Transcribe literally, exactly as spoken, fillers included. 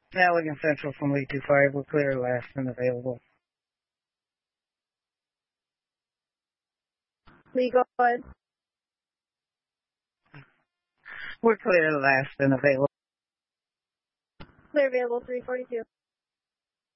Allegan Central from Lee two five. We're clear, last and available. Lee, go ahead. We're clear, last and available. Clear available three forty-two.